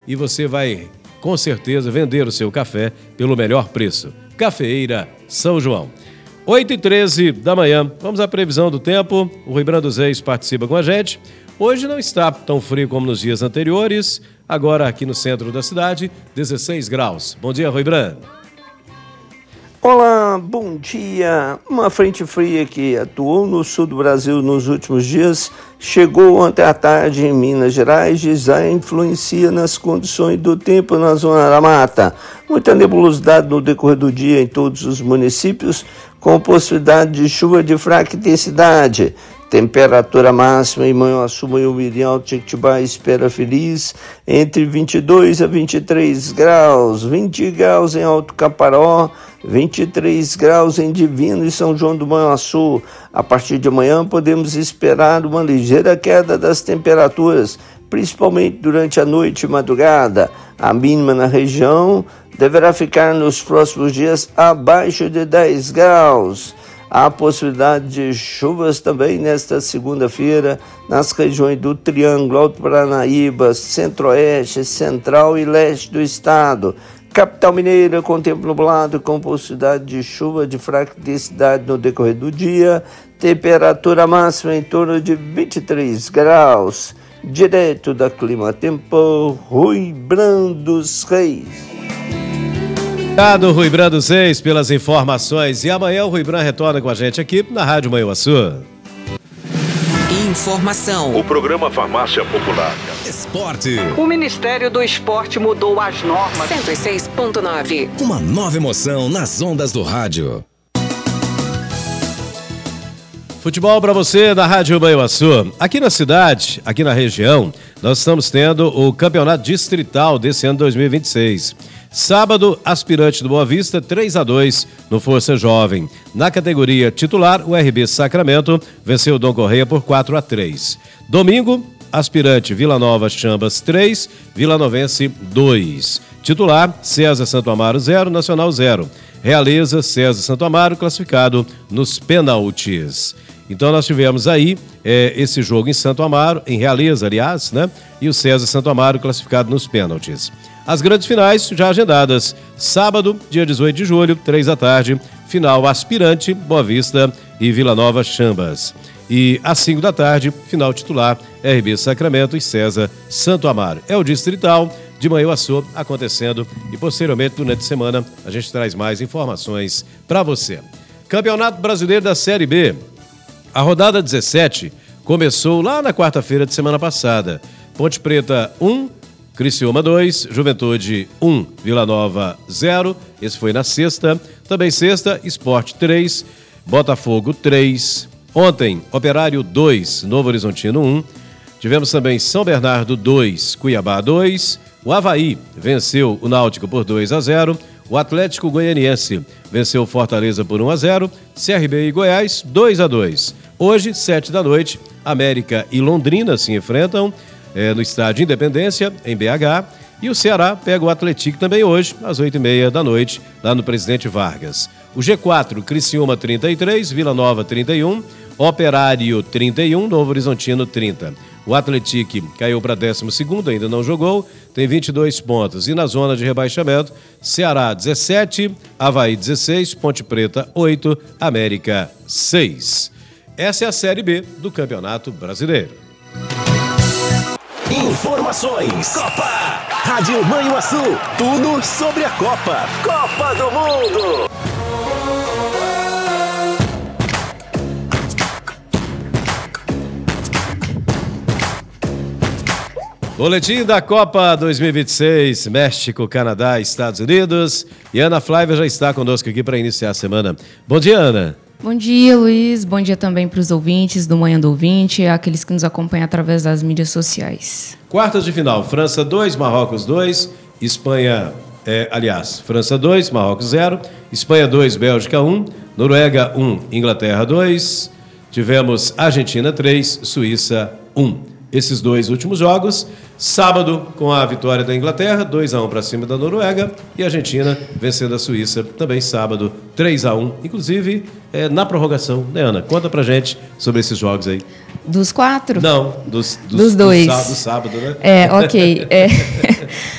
e você vai, com certeza, vender o seu café pelo melhor preço. Cafeeira São João. 8h13 da manhã. Vamos à previsão do tempo. O Rui Brando Zeis participa com a gente. Hoje não está tão frio como nos dias anteriores. Agora aqui no centro da cidade, 16 graus. Bom dia, Rui Brando. Olá, bom dia. Uma frente fria que atuou no sul do Brasil nos últimos dias chegou ontem à tarde em Minas Gerais e já influencia nas condições do tempo na zona da mata. Muita nebulosidade no decorrer do dia em todos os municípios, com possibilidade de chuva de fraca intensidade. Temperatura máxima em Manhuaçu, Manhumirim, Alto Jequitibá, Espera Feliz, entre 22 a 23 graus, 20 graus em Alto Caparó, 23 graus em Divino e São João do Manhuaçu. A partir de amanhã podemos esperar uma ligeira queda das temperaturas, principalmente durante a noite e madrugada. A mínima na região deverá ficar nos próximos dias abaixo de 10 graus. Há possibilidade de chuvas também nesta segunda-feira nas regiões do Triângulo, Alto Paranaíba, Centro-Oeste, Central e Leste do estado. Capital Mineira com tempo nublado, com possibilidade de chuva de fraca intensidade no decorrer do dia. Temperatura máxima em torno de 23 graus. Direto da Clima Tempo, Rui Brando Reis. Obrigado, Rui Brando Zeis, pelas informações. E amanhã o Rui Brando retorna com a gente aqui na Rádio Manhuaçu. Informação. O programa Farmácia Popular. Esporte. O Ministério do Esporte mudou as normas. 106.9. Uma nova emoção nas ondas do rádio. Futebol para você da Rádio Manhuaçu. Aqui na cidade, aqui na região, nós estamos tendo o campeonato distrital desse ano 2026. Sábado, aspirante do Boa Vista, 3-2 no Força Jovem. Na categoria titular, o RB Sacramento venceu o Dom Correia por 4-3. Domingo, aspirante Vila Nova Chambas 3, Vila Novense 2. Titular, César Santo Amaro 0, Nacional 0. Realeza, César Santo Amaro, classificado nos pênaltis. Então nós tivemos aí esse jogo em Santo Amaro, em Realeza, aliás, né? E o César Santo Amaro classificado nos pênaltis. As grandes finais já agendadas. Sábado, dia 18 de julho, 3 da tarde, final aspirante, Boa Vista e Vila Nova Chambas. E às 5 da tarde, final titular, RB Sacramento e César Santo Amaro. É o distrital de Manhuaçu acontecendo e posteriormente, durante a semana, a gente traz mais informações para você. Campeonato Brasileiro da Série B. A rodada 17 começou lá na quarta-feira de semana passada. Ponte Preta 1, Criciúma 2, Juventude 1, Vila Nova 0. Esse foi na sexta. Também sexta, Sport 3, Botafogo 3. Ontem, Operário 2, Novo Horizontino 1. Tivemos também São Bernardo 2, Cuiabá 2. O Avaí venceu o Náutico por 2-0. O Atlético Goianiense venceu o Fortaleza por 1-0. CRB e Goiás 2-2. Hoje, 7 da noite, América e Londrina se enfrentam no Estádio Independência, em BH. E o Ceará pega o Atlético também hoje, às 8h30 da noite, lá no Presidente Vargas. O G4, Criciúma 33, Vila Nova 31, Operário 31, Novo Horizontino 30. O Atlético caiu para 12º, ainda não jogou, tem 22 pontos. E na zona de rebaixamento, Ceará 17, Avaí 16, Ponte Preta 8, América 6. Essa é a Série B do Campeonato Brasileiro. Informações. Copa. Rádio Manhuaçu. Tudo sobre a Copa. Copa do Mundo. Boletim da Copa 2026, México, Canadá, Estados Unidos. E Ana Flávia já está conosco aqui para iniciar a semana. Bom dia, Ana. Bom dia, Luiz. Bom dia também para os ouvintes do Manhã do Ouvinte, aqueles que nos acompanham através das mídias sociais. Quartas de final, França 2, Marrocos 2, Espanha, França 2, Marrocos 0, Espanha 2, Bélgica 1, Noruega 1, Inglaterra 2, tivemos Argentina 3, Suíça 1. Esses dois últimos jogos, sábado com a vitória da Inglaterra, 2-1 para cima da Noruega, e a Argentina vencendo a Suíça, também sábado, 3-1, inclusive na prorrogação, né, Ana? Conta pra gente sobre esses jogos aí. Dos 4? Não, dos dois. Do sábado, né? Ok.